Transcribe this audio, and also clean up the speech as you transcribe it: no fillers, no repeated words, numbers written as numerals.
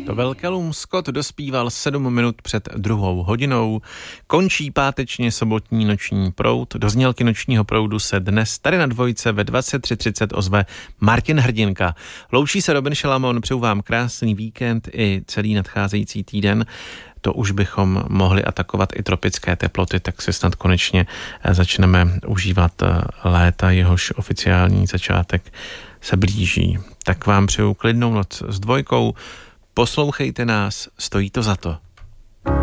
To Velkelum Scott dospíval 7 minut před 2:00. Končí pátečně sobotní noční proud. Do znělky nočního proudu se dnes tady na Dvojce ve 23:30 ozve Martin Hrdinka. Loučí se Robin Šalamon, přeju vám krásný víkend i celý nadcházející týden. To už bychom mohli atakovat i tropické teploty, tak si snad konečně začneme užívat léta, jehož oficiální začátek se blíží. Tak vám přeju klidnou noc s Dvojkou. Poslouchejte nás, stojí to za to.